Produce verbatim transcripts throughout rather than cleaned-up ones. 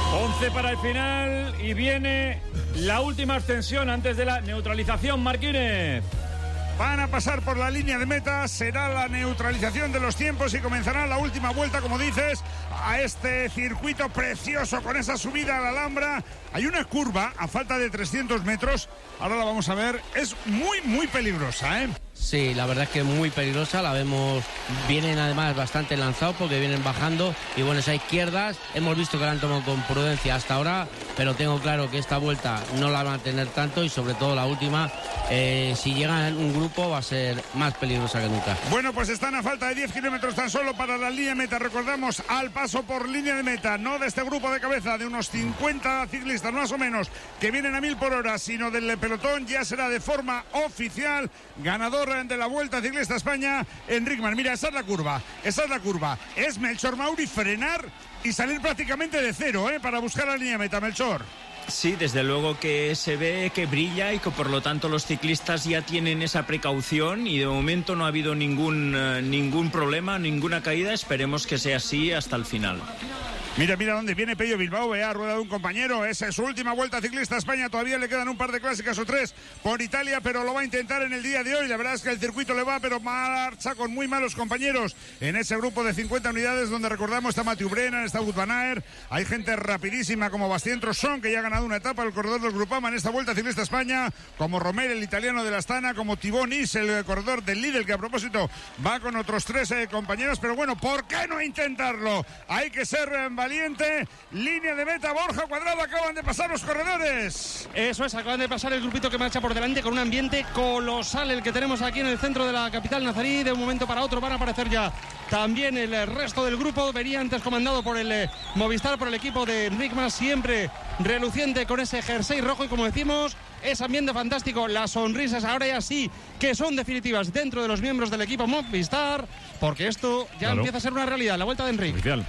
once para el final y viene la última ascensión antes de la neutralización, Marquínez. Van a pasar por la línea de meta, será la neutralización de los tiempos y comenzará la última vuelta, como dices, a este circuito precioso con esa subida a la Alhambra. Hay una curva a falta de trescientos metros, ahora la vamos a ver, es muy, muy peligrosa, ¿eh? Sí, la verdad es que es muy peligrosa, la vemos, vienen además bastante lanzados porque vienen bajando y bueno, esas izquierdas hemos visto que la han tomado con prudencia hasta ahora, pero tengo claro que esta vuelta no la van a tener tanto y sobre todo la última, eh, si llegan en un grupo va a ser más peligrosa que nunca. Bueno, pues están a falta de diez kilómetros tan solo para la línea de meta, recordamos, al paso por línea de meta, no de este grupo de cabeza de unos cincuenta ciclistas más o menos que vienen a mil por hora, sino del pelotón, ya será de forma oficial ganador de la Vuelta Ciclista España, Enric Mas. Mira, esa es la curva, esa es la curva. Es Melchor Mauri frenar y salir prácticamente de cero, ¿eh? Para buscar la línea de meta, Melchor. Sí, desde luego que se ve que brilla y que por lo tanto los ciclistas ya tienen esa precaución y de momento no ha habido ningún, uh, ningún problema, ninguna caída. Esperemos que sea así hasta el final. Mira, mira dónde viene Pello Bilbao, ve a rueda de un compañero, esa es su última Vuelta Ciclista a España, todavía le quedan un par de clásicas o tres por Italia, pero lo va a intentar en el día de hoy, la verdad es que el circuito le va, pero marcha con muy malos compañeros en ese grupo de cincuenta unidades donde recordamos está Mathieu Brennan, está Wout van Aert, hay gente rapidísima como Bastien Trosson que ya ha ganado una etapa el corredor del Grupama en esta Vuelta Ciclista a España, como Romer, el italiano de la Astana, como Thibaut Nis, el corredor del Lidl, que a propósito va con otros tres eh, compañeros, pero bueno, ¿por qué no intentarlo? Hay que ser eh, valiente. Línea de meta, Borja Cuadrado, acaban de pasar los corredores. Eso es, acaban de pasar el grupito que marcha por delante con un ambiente colosal el que tenemos aquí en el centro de la capital nazarí. De un momento para otro van a aparecer ya también el resto del grupo. Venía antes comandado por el eh, Movistar, por el equipo de Enric Mas, siempre reluciente con ese jersey rojo y como decimos, es ambiente fantástico, las sonrisas ahora ya sí que son definitivas dentro de los miembros del equipo Movistar, porque esto ya claro. empieza a ser una realidad, la vuelta de Enric. Oficial.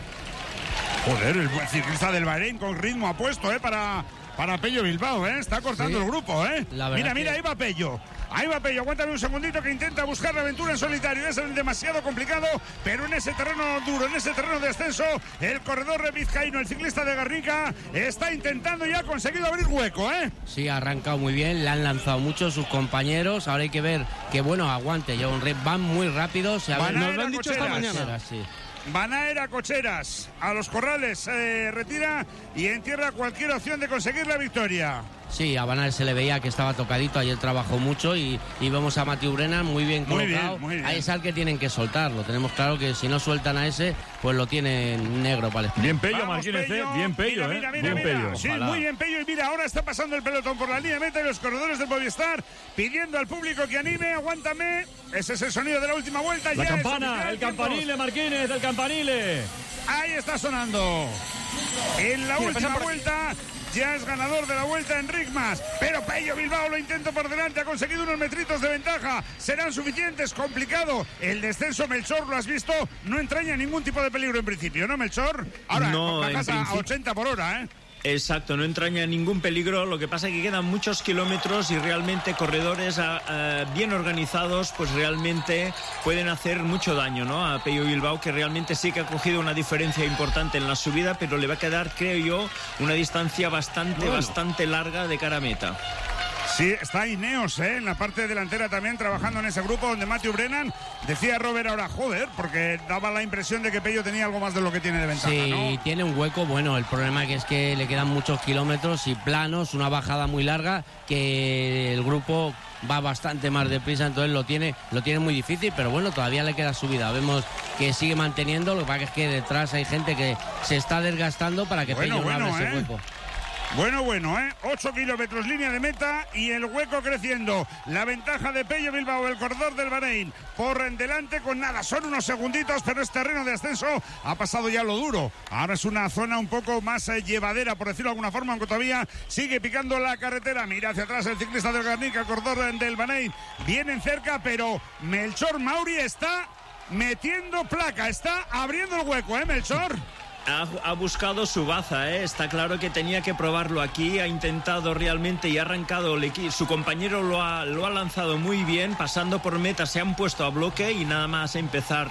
Joder, el buen ciclista del Bahrein con ritmo apuesto, ¿eh? Para, para Pello Bilbao, ¿eh? Está cortando sí. el grupo, ¿eh? Mira, mira, que... ahí va Pello. Ahí va Pello, aguántame un segundito que intenta buscar la aventura en solitario. Es demasiado complicado, pero en ese terreno duro, en ese terreno de ascenso, el corredor vizcaíno, el ciclista de Garnica, está intentando y ha conseguido abrir hueco, ¿eh? Sí, ha arrancado muy bien, le han lanzado mucho sus compañeros. Ahora hay que ver que, bueno, aguante. John Red van muy rápido. Se Van Nos lo han dicho esta mañana. Sí. Van a ir a Cocheras, a los corrales, se eh, retira y entierra cualquier opción de conseguir la victoria. Sí, a Van Aert se le veía que estaba tocadito, ayer trabajó mucho y, y vemos a Mathieu Brennan muy bien colocado. Muy bien, muy bien. Ahí es al que tienen que soltarlo. Tenemos claro que si no sueltan a ese, pues lo tienen negro para el sprint. Bien Pello, Marquínez, ¿eh? Bien Pello, mira, mira, ¿eh? Mira, bien mira. Pello. Sí, Ojalá. Muy bien Pello. Y mira, ahora está pasando el pelotón por la línea de meta y los corredores del Movistar pidiendo al público que anime, aguántame. Ese es el sonido de la última vuelta. La ya campana, el campanile, Marquínez, el campanile. Ahí está sonando. En la Mira, última vuelta ya es ganador de la vuelta Enric Mas, pero Pello Bilbao lo intenta por delante, ha conseguido unos metritos de ventaja, serán suficientes, complicado. El descenso, Melchor, lo has visto, no entraña ningún tipo de peligro en principio, ¿no, Melchor? Ahora no, bajas a principio... ochenta por hora, ¿eh? Exacto, no entraña ningún peligro, lo que pasa es que quedan muchos kilómetros y realmente corredores a, a, bien organizados pues realmente pueden hacer mucho daño, ¿no? A Pello Bilbao, que realmente sí que ha cogido una diferencia importante en la subida, pero le va a quedar, creo yo, una distancia bastante, bueno. bastante larga de cara a meta. Sí, está Ineos, ¿eh? En la parte delantera también trabajando en ese grupo donde Mathieu Brennan decía Robert ahora, joder, porque daba la impresión de que Pello tenía algo más de lo que tiene de ventaja, sí, ¿no? Tiene un hueco, bueno, el problema que es que le quedan muchos kilómetros y planos, una bajada muy larga, que el grupo va bastante más deprisa, entonces lo tiene, lo tiene muy difícil, pero bueno, todavía le queda subida. Vemos que sigue manteniendo, lo que pasa es que detrás hay gente que se está desgastando para que bueno, Pello no bueno, abra ¿eh? ese hueco. Bueno, bueno, ¿eh? ocho kilómetros línea de meta y el hueco creciendo. La ventaja de Pello Bilbao, el corredor del Bahrein, por en delante con nada, son unos segunditos, pero es terreno de ascenso, ha pasado ya lo duro. Ahora es una zona un poco más eh, llevadera, por decirlo de alguna forma, aunque todavía sigue picando la carretera. Mira hacia atrás el ciclista del Garnica, el corredor del Bahrein, vienen cerca, pero Melchor Mauri está metiendo placa, está abriendo el hueco, ¿eh, Melchor? Ha, ha buscado su baza, ¿eh? Está claro que tenía que probarlo aquí, ha intentado realmente y ha arrancado, su compañero lo ha, lo ha lanzado muy bien, pasando por meta se han puesto a bloque y nada más empezar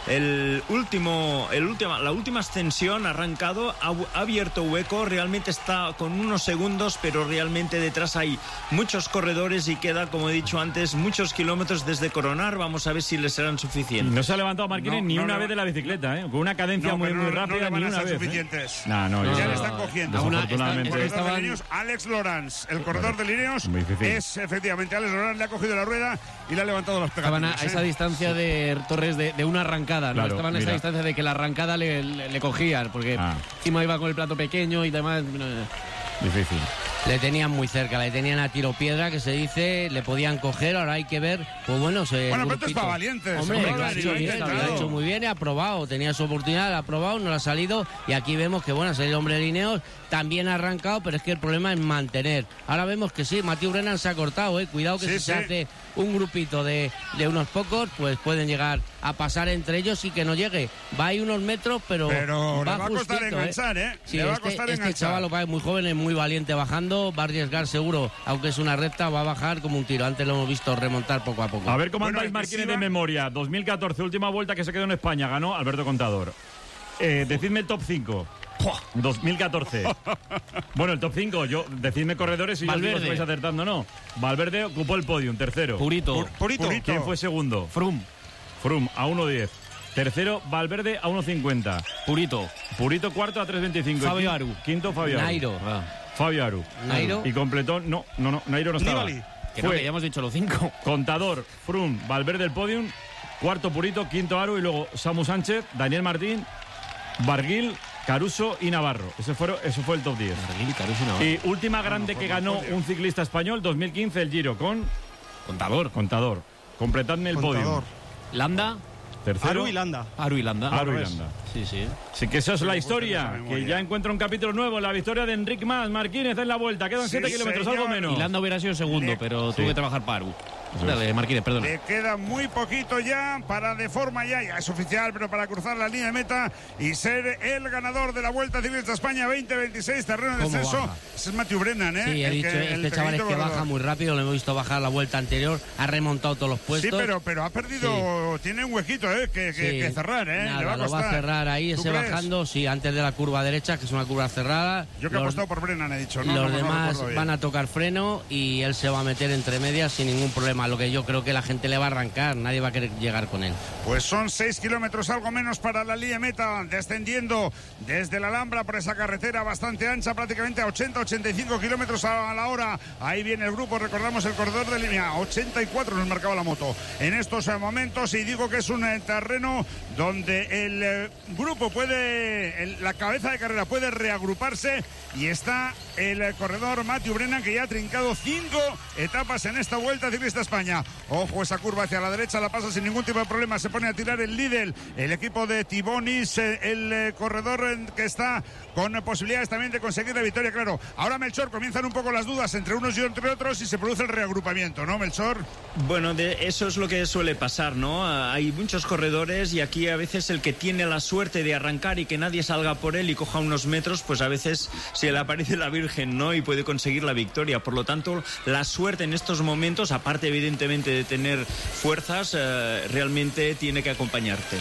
el último, el última, la última ascensión, ha arrancado, ha, ha abierto hueco, realmente está con unos segundos, pero realmente detrás hay muchos corredores y queda, como he dicho antes, muchos kilómetros desde coronar, vamos a ver si les serán suficientes. No se ha levantado Marquines No, ni no una le- vez de la bicicleta, ¿eh? Con una cadencia No, muy, pero muy no- no rápida, le van ni a una ser vez. ¿eh? suficientes. No, no, Ya yo- le están cogiendo. Desafortunadamente. El corredor Estaba- de Liniers, Alex Lorenz, el corredor de Liniers, Muy difícil. es efectivamente Alex Lorenz, le ha cogido la rueda y le ha levantado las Estaban a, pegatinas. a esa ¿eh? distancia de Torres de, de una arrancada, ¿no? Claro, Estaban a esa mira. distancia de que la arrancada le, le, le cogían, porque Ah. encima iba con el plato pequeño y demás. no, Difícil. Le tenían muy cerca, le tenían a tiro piedra, que se dice, le podían coger, ahora hay que ver, pues bueno, se... Bueno, el pero esto es grupito. para valientes. Hombre, Hombre, lo ha lo hecho ha bien, intentado. lo ha hecho muy bien, y ha probado, tenía su oportunidad, la ha probado, no le ha salido, y aquí vemos que, bueno, ha salido el hombre de Lineos, también ha arrancado, pero es que el problema es mantener. Ahora vemos que sí, Mathieu Brennan se ha cortado, eh, cuidado que Sí, si sí. se hace un grupito de, de unos pocos, pues pueden llegar a pasar entre ellos y que no llegue. Va ahí unos metros, pero, Pero le va a costar justito, enganchar, ¿eh? Sí, Le va a este, costar este enganchar. chaval, lo que es muy joven, es muy valiente bajando, va a arriesgar seguro, aunque es una recta, va a bajar como un tiro. Antes lo hemos visto remontar poco a poco. A ver cómo Bueno, andáis, el que Marquines, sí de va- memoria. dos mil catorce, última vuelta que se quedó en España. Ganó Alberto Contador. Eh, decidme el top cinco. dos mil catorce. Bueno, el top cinco. Yo, decidme corredores y yo os digo si Valverde. vais acertando o no. Valverde ocupó el podium, tercero. Purito. Pur- Purito. ¿Quién fue segundo? Frum. Frum, a uno diez. Tercero, Valverde, a uno cincuenta. Purito. Purito, cuarto, a tres veinticinco. Fabio Quin- Aru. Quinto, Fabio Aru. Nairo. Ah, Fabio Aru. Nairo. Y completó... No, no, no. Nairo no estaba. Nibali. que no, Fue que ya hemos dicho los cinco. Contador, Frum, Valverde el podium, cuarto Purito, quinto Aru y luego Samu Sánchez, Daniel Martín, Barguil, Caruso y Navarro. Ese, fueron, eso fue el top diez. Arguil y Caruso, no. Y última grande que ganó un ciclista español, dos mil quince, el Giro, con Contador. Contador. Completadme el Contador. podium. Landa. Tercero, Aru y Landa. Aru y Landa. Aru y Landa. Sí, sí. Así que esa es la esa historia, memoria. que ya encuentra un capítulo nuevo, la victoria de Enric Mas Marquínez en la vuelta. Quedan Sí, siete kilómetros, señor. algo menos. Y Landa hubiera sido segundo, Le- pero Sí. tuvo que trabajar para Aru. Eso Dale, Marquínez, perdona. Le queda muy poquito ya para de forma ya, ya es oficial, pero para cruzar la línea de meta y ser el ganador de la Vuelta Ciclista España veinte veintiséis, terreno de ¿Cómo descenso. baja? Ese es Mathieu Brennan, ¿eh? Sí, he El dicho, que- el este chaval es pequeñito que baja corredor. muy rápido, lo hemos visto bajar la vuelta anterior, ha remontado todos los Sí, puestos. pero, pero ha perdido, tiene un huequito, ¿eh? Que, que- Sí. que cerrar, ¿eh? Nada, Le va a lo va costar. a cerrar ahí, ¿Tú ese crees? bajando, sí, antes de la curva derecha, que es una curva cerrada. Yo que he Los- apostado por Brennan, he dicho, ¿no? los no, no demás recuerdo bien. van a tocar freno y él se va a meter entre medias sin ningún problema. Lo que yo creo que la gente le va a arrancar, nadie va a querer llegar con él. Pues son seis kilómetros, algo menos para la línea de meta, descendiendo desde la Alhambra por esa carretera bastante ancha, prácticamente a ochenta ochenta y cinco kilómetros a la hora. Ahí viene el grupo, recordamos el corredor de línea, ochenta y cuatro nos marcaba la moto en estos eh, momentos, y digo que es un eh, terreno donde el eh, grupo puede, el- la cabeza de carrera puede reagruparse, y está el eh, corredor Mathieu Brennan, que ya ha trincado cinco etapas en esta Vuelta Ciclista España. Ojo, esa curva hacia la derecha la pasa sin ningún tipo de problema, se pone a tirar el Lidl, el equipo de Tibonis, eh, el eh, corredor eh, que está con eh, posibilidades también de conseguir la victoria, claro. Ahora, Melchor, comienzan un poco las dudas entre unos y entre otros y se produce el reagrupamiento, ¿no, Melchor? Bueno, de eso es lo que suele pasar, ¿no? Ah, Hay muchos corredores y aquí a veces el que tiene la suerte de arrancar y que nadie salga por él y coja unos metros, pues a veces se le aparece la Virgen, ¿no? Y puede conseguir la victoria. Por lo tanto, la suerte en estos momentos, aparte evidentemente de tener fuerzas, eh, realmente tiene que acompañarte.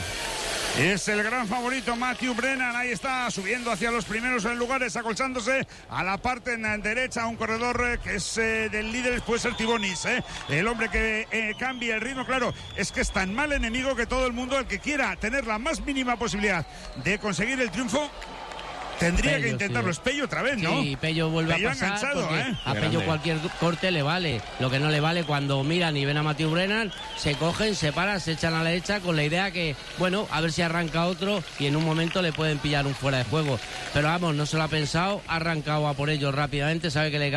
Es el gran favorito Mathieu Brennan, ahí está subiendo hacia los primeros lugares, acolchándose a la parte en derecha, un corredor eh, que es eh, del líder, puede ser Tibonis, eh, el hombre que eh, cambia el ritmo. Claro, es que es tan mal enemigo que todo el mundo, el que quiera tener la más mínima posibilidad de conseguir el triunfo, tendría Pello, que intentarlo. sí. Es Pello otra vez, ¿no? Sí, Pello vuelve Pello a pasar enganchado, porque ¿eh? a Qué Pello grande. cualquier corte le vale. Lo que no le vale cuando miran y ven a Mathieu Brennan, se cogen, se paran, se echan a la derecha con la idea que, bueno, a ver si arranca otro y en un momento le pueden pillar un fuera de juego. Pero vamos, no se lo ha pensado, ha arrancado a por ellos rápidamente, sabe que le quedan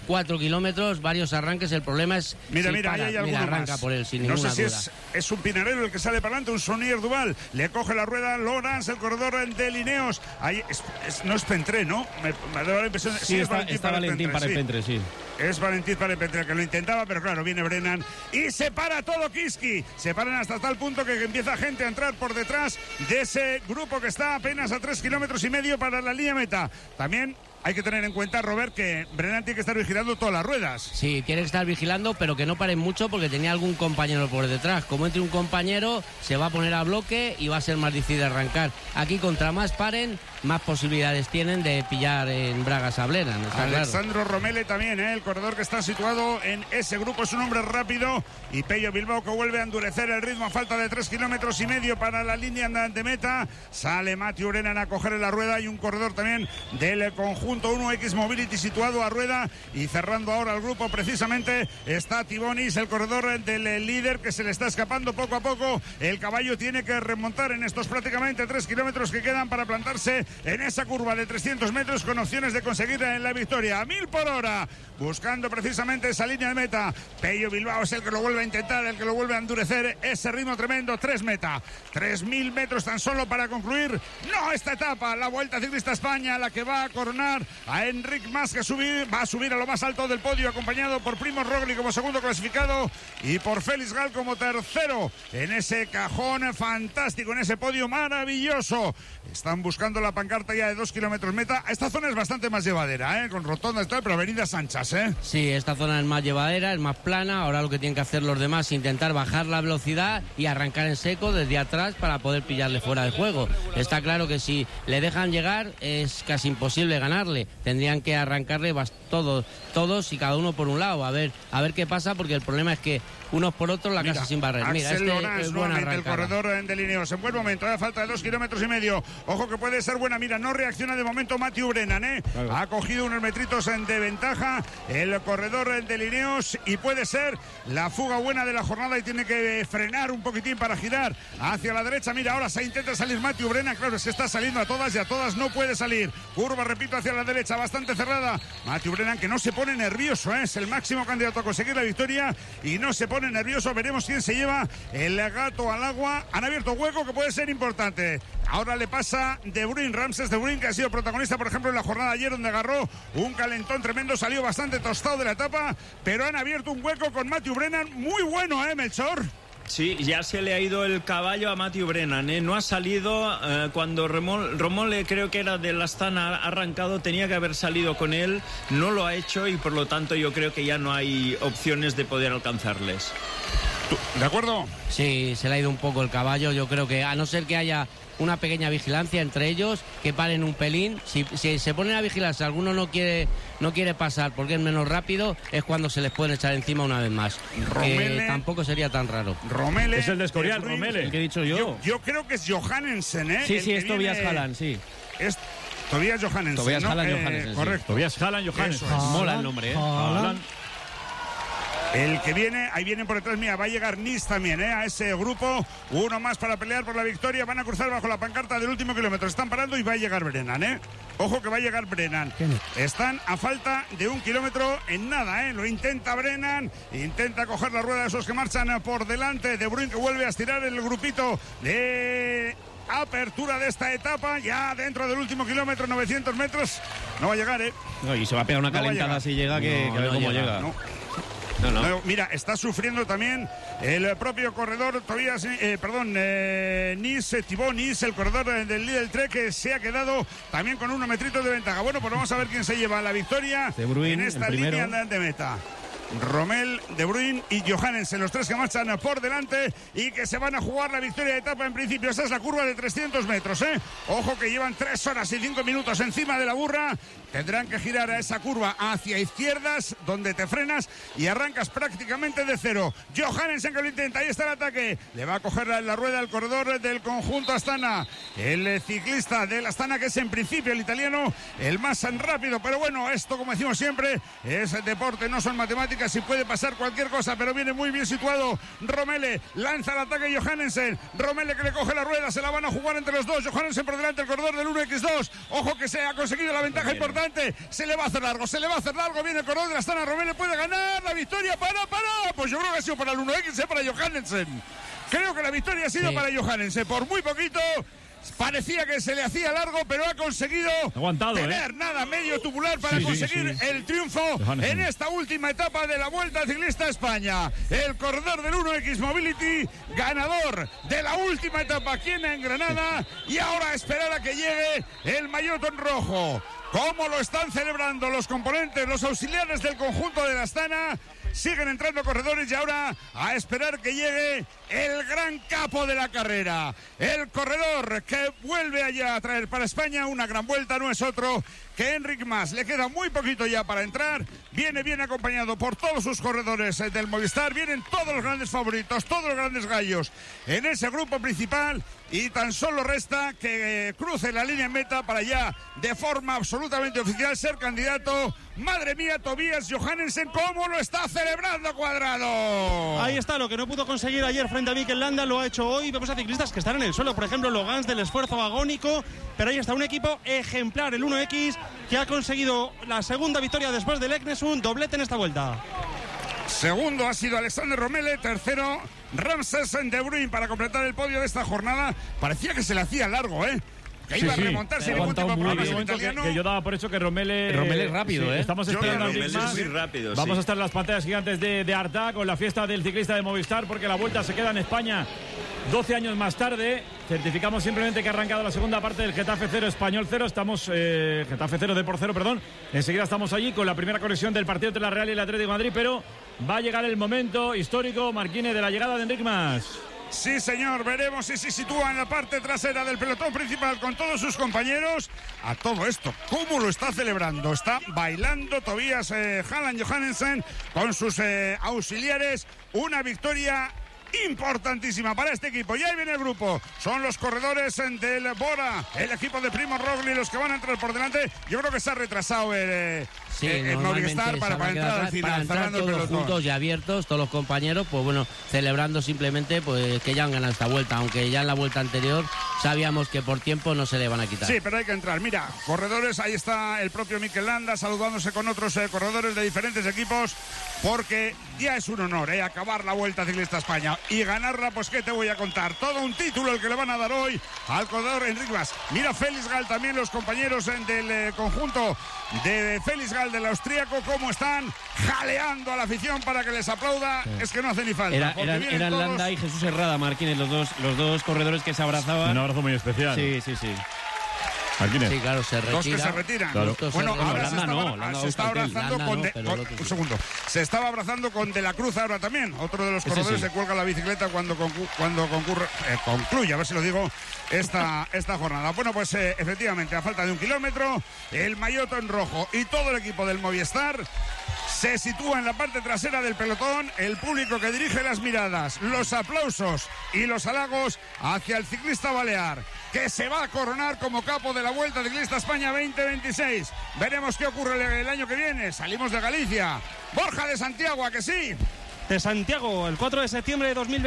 cuatro kilómetros, varios arranques. El problema es Mira, si mira, para. ahí hay alguno Mira, arranca más. por él sin no ninguna sé si duda. es, es un pinarero el que sale para adelante, un Sonier Duval. Le coge la rueda Lorenz, el corredor de Lineos. Ahí es, es, no es Pentré, ¿no? Me, me da la impresión. Sí, sí, está, es está Valentín para el Pentre, sí. Es Valentín para el Pentré, que lo intentaba, pero claro, viene Brennan y se para todo Kiski. Se paran hasta tal punto que empieza gente a entrar por detrás de ese grupo que está apenas a tres kilómetros y medio para la línea meta. También hay que tener en cuenta, Robert, que Brennan tiene que estar vigilando todas las ruedas. Sí, tiene que estar vigilando, pero que no paren mucho porque tenía algún compañero por detrás. Como entre un compañero, se va a poner a bloque y va a ser más difícil de arrancar. Aquí, contra más paren, más posibilidades tienen de pillar en bragas a Brennan. Alessandro claro. Romele también, ¿eh? El corredor que está situado en ese grupo es un hombre rápido. Y Pello Bilbao que vuelve a endurecer el ritmo a falta de tres kilómetros y medio para la línea de meta. Sale Mathieu Brennan a coger la rueda y un corredor también del conjunto uno equis Mobility situado a rueda y cerrando ahora el grupo precisamente está Tibonis, el corredor del líder que se le está escapando poco a poco. El caballo tiene que remontar en estos prácticamente tres kilómetros que quedan para plantarse en esa curva de trescientos metros con opciones de conseguir la victoria a mil por hora, buscando precisamente esa línea de meta. Pello Bilbao es el que lo vuelve a intentar, el que lo vuelve a endurecer ese ritmo tremendo. Tres meta, tres mil metros tan solo para concluir no esta etapa, la Vuelta Ciclista España, la que va a coronar a Enric Mas, que subir, va a subir a lo más alto del podio, acompañado por Primo Roglic como segundo clasificado y por Félix Gal como tercero en ese cajón fantástico, en ese podio maravilloso. Están buscando la pancarta ya de dos kilómetros meta. Esta zona es bastante más llevadera, ¿eh? Con rotondas y tal, pero avenidas anchas, ¿eh? Sí, esta zona es más llevadera, es más plana. Ahora lo que tienen que hacer los demás es intentar bajar la velocidad y arrancar en seco desde atrás para poder pillarle fuera de juego. Está claro que si le dejan llegar es casi imposible ganarle. Tendrían que arrancarle todos, todos y cada uno por un lado. A ver, a ver qué pasa, porque el problema es que unos por otros la Mira, casa sin barrer. Mira, Axel este Lorenz, es buena nuevamente el arrancada. corredor de Lineos. En buen momento, a falta de dos kilómetros y medio. Ojo que puede ser buena. Mira, no reacciona de momento Mathieu Brennan, ¿eh? Claro. Ha cogido unos metritos de ventaja el corredor de Lineos y puede ser la fuga buena de la jornada y tiene que frenar un poquitín para girar hacia la derecha. Mira, ahora se intenta salir Mathieu Brennan. Claro, se está saliendo a todas y a todas no puede salir. Curva, repito, hacia la derecha, bastante cerrada. Mathieu Brennan que no se pone nervioso, ¿eh? Es el máximo candidato a conseguir la victoria y no se pone nervioso. Veremos quién se lleva el gato al agua. Han abierto hueco que puede ser importante. Ahora le pasa De Bruyne, Ramses De Bruyne, que ha sido protagonista, por ejemplo, en la jornada de ayer, donde agarró un calentón tremendo, salió bastante tostado de la etapa, pero han abierto un hueco con Mathieu Brennan muy bueno, ¿eh, Melchor? Sí, ya se le ha ido el caballo a Mathieu Brennan, ¿eh? No ha salido eh, cuando Remol, Romole, creo que era de la Astana, ha arrancado, tenía que haber salido con él, no lo ha hecho y por lo tanto yo creo que ya no hay opciones de poder alcanzarles. ¿De acuerdo? Sí, se le ha ido un poco el caballo. Yo creo que a no ser que haya una pequeña vigilancia entre ellos, que paren un pelín. Si, si se ponen a vigilarse, alguno no quiere no quiere pasar porque es menos rápido, es cuando se les puede echar encima una vez más. Romele, que tampoco sería tan raro. Romele. Es el de Escorial, De Bruyne, Romele. El que he dicho yo. Yo, yo creo que es Johannesen, ¿eh? Sí, El sí, que es Tobias viene- Haaland, sí. Es Tobias Johannesen. Tobias ¿no? Haaland, Eh, Johannesen, sí. Correcto. Tobias Haaland, Johannes. Eso es. Mola el nombre, ¿eh? Haaland. El que viene, ahí vienen por detrás, mira, va a llegar Nis también, ¿eh? A ese grupo, uno más para pelear por la victoria, van a cruzar bajo la pancarta del último kilómetro, están parando y va a llegar Brennan, ¿eh? Ojo que va a llegar Brennan. Están a falta de un kilómetro en nada, ¿eh? Lo intenta Brennan, intenta coger la rueda de esos que marchan por delante, De Bruyne que vuelve a estirar el grupito de apertura de esta etapa, ya dentro del último kilómetro, novecientos metros, no va a llegar, ¿eh? No, y se va a pegar una No va a calentada llegar. si llega, que, No, que a ver no cómo llega, llega. No. No, no. No, mira, está sufriendo también el propio corredor Tobias, eh, perdón, eh, Nis, eh, Thibaut Nis, el corredor eh, del Lidl Trek, que se ha quedado también con unos metritos de ventaja. Bueno, pues vamos a ver quién se lleva la victoria De Bruyne, en esta el primero. línea de meta. Rommel, De Bruyne y Johannesen, los tres que marchan por delante y que se van a jugar la victoria de etapa en principio. Esa es la curva de trescientos metros, ¿eh? Ojo que llevan tres horas y cinco minutos encima de la burra. Tendrán que girar a esa curva hacia izquierdas, donde te frenas y arrancas prácticamente de cero. Johannesen que lo intenta, ahí está el ataque. Le va a coger la, la rueda al corredor del conjunto Astana. El ciclista del Astana, que es en principio el italiano, el más rápido. Pero bueno, esto, como decimos siempre, es deporte, no son matemáticas. prácticas y puede pasar cualquier cosa, pero viene muy bien situado Romele, lanza el ataque Johannesen, Romele que le coge la rueda, se la van a jugar entre los dos, Johannesen por delante, el corredor del uno equis dos, ojo que se ha conseguido la ventaja importante, se le va a hacer largo, se le va a hacer largo, viene el corredor de la Astana, Romele puede ganar la victoria, para, para, pues yo creo que ha sido para el uno equis, para Johannesen, creo que la victoria ha sido sí. para Johannesen, por muy poquito. Parecía que se le hacía largo, pero ha conseguido Aguantado, tener ¿eh? nada medio tubular para sí, conseguir sí, sí. el triunfo en esta última etapa de la Vuelta Ciclista a España. El corredor del uno equis Mobility, ganador de la última etapa aquí en Granada, y ahora esperar a que llegue el maillot en rojo. ¿Cómo lo están celebrando los componentes, los auxiliares del conjunto de la Astana? Siguen entrando corredores y ahora a esperar que llegue el gran capo de la carrera. El corredor que vuelve allá a traer para España una gran vuelta no es otro que Enric Mas. Le queda muy poquito ya para entrar. Viene bien acompañado por todos sus corredores del Movistar. Vienen todos los grandes favoritos, todos los grandes gallos en ese grupo principal. Y tan solo resta que eh, cruce la línea en meta para ya, de forma absolutamente oficial, ser candidato. Madre mía, Tobias Johannesen, ¿cómo lo está celebrando Cuadrado? Ahí está, lo que no pudo conseguir ayer frente a Mikel Landa, lo ha hecho hoy. Vemos a ciclistas que están en el suelo, por ejemplo, Logans del esfuerzo agónico. Pero ahí está un equipo ejemplar, el uno equis, que ha conseguido la segunda victoria después del Eknesund, doblete en esta vuelta. Segundo ha sido Alexander Romele, tercero Ramses De Bruyne para completar el podio de esta jornada. Parecía que se le hacía largo, ¿eh? Que iba sí, a remontarse en el último programa italiano. Que, que yo daba por hecho que Romele... Romele es rápido, sí, ¿eh? Estamos esperando Romele más. es muy rápido, Vamos sí. a estar en las pantallas gigantes de, de Arta con la fiesta del ciclista de Movistar, porque la Vuelta se queda en España doce años más tarde. Certificamos simplemente que ha arrancado la segunda parte del Getafe cero, Español cero. Estamos, eh, Getafe cero, Depor cero, perdón. Enseguida estamos allí con la primera conexión del partido entre la Real y el Atlético de Madrid, pero va a llegar el momento histórico, Marquine, de la llegada de Enric Mas. Sí, señor, veremos si se sitúa en la parte trasera del pelotón principal con todos sus compañeros. A todo esto, ¿cómo lo está celebrando? Está bailando Tobias eh, Halland Johannesen con sus eh, auxiliares. Una victoria importantísima para este equipo. Y ahí viene el grupo. Son los corredores del Bora, el equipo de Primo Roglic, los que van a entrar por delante. Yo creo que se ha retrasado el, sí, el, el Movistar para, para entrar al final, para entrar todos el juntos y abiertos, todos los compañeros, pues bueno, celebrando simplemente pues que ya han ganado esta vuelta, aunque ya en la vuelta anterior sabíamos que por tiempo no se le van a quitar. Sí, pero hay que entrar. Mira, corredores, ahí está el propio Mikel Landa saludándose con otros eh, corredores de diferentes equipos, porque ya es un honor eh, acabar la Vuelta Ciclista a España y ganarla. Pues qué te voy a contar, todo un título el que le van a dar hoy al corredor Enric Mas. Mira Félix Gal, también los compañeros eh, del eh, conjunto de Félix Gal del austríaco, cómo están jaleando a la afición para que les aplauda. Sí. Es que no hace ni falta. Era, eran eran todos... Landa y Jesús Herrada, Marquines, los dos, los dos corredores que se abrazaban. Un abrazo muy especial. Sí, sí, sí. Marquines. Sí, claro, se retira. Dos que se retiran. Claro. Bueno, se ahora Landa se, estaba, no, Landa se está abrazando Landa con, no, de, pero con otro un sí. segundo. Se estaba abrazando con De la Cruz ahora también. Otro de los Ese corredores sí. se cuelga la bicicleta cuando concu cuando concurre, eh, concluye, a ver si lo digo, esta, esta jornada. Bueno, pues eh, efectivamente, a falta de un kilómetro, el maillot en rojo y todo el equipo del Movistar se sitúa en la parte trasera del pelotón. El público que dirige las miradas, los aplausos y los halagos hacia el ciclista balear, que se va a coronar como capo de la Vuelta Ciclista España veinte veintiséis. Veremos qué ocurre el año que viene. Salimos de Galicia. Borja de Santiago, ¿a que sí? De Santiago, el cuatro de septiembre de dos mil veinte.